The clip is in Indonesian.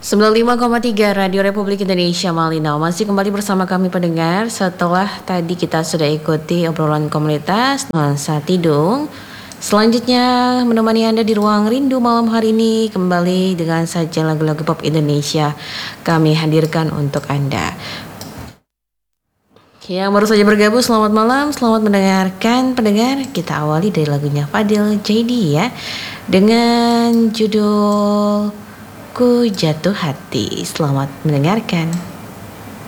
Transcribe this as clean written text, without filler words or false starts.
95,3 Radio Republik Indonesia Malinau. Masih kembali bersama kami pendengar. Setelah tadi kita sudah ikuti obrolan komunitas Nuansa Tidung, selanjutnya menemani Anda di ruang rindu malam hari ini kembali dengan saja lagu-lagu pop Indonesia kami hadirkan untuk Anda. Yang baru saja bergabung, selamat malam, selamat mendengarkan pendengar. Kita awali dari lagunya Fadil Jaidi ya, dengan judul Ku Jatuh Hati. Selamat mendengarkan.